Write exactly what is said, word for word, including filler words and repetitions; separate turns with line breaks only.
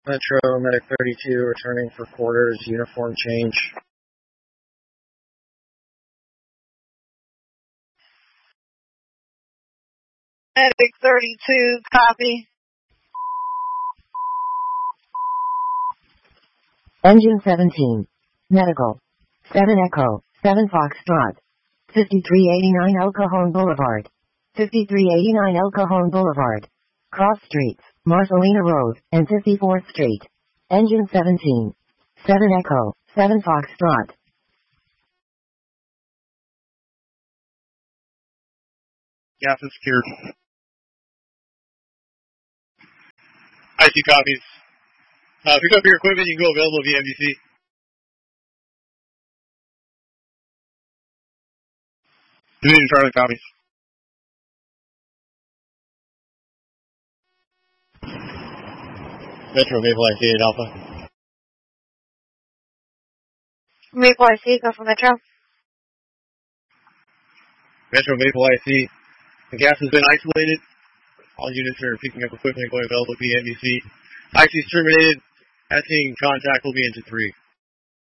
Metro, Medic thirty-two, returning for quarters, uniform change.
Medic thirty-two, copy.
Engine seventeen. Medical. seven Echo, seven Foxtrot. fifty-three eighty-nine El Cajon Boulevard. fifty-three eighty-nine El Cajon Boulevard. Cross Streets, Marcelina Road, and fifty-fourth Street. Engine seventeen. seven Echo, seven Foxtrot.
Gas is secured. I C copies. Uh, pick up your equipment, you can go available via M D C. Division Charlie copies. Metro Maple I C eight Alpha.
Maple I C, go for Metro.
Metro Maple I C. The gas has been isolated. All units are picking up equipment going available via M D C. I C is terminated. Passing contact will be into three.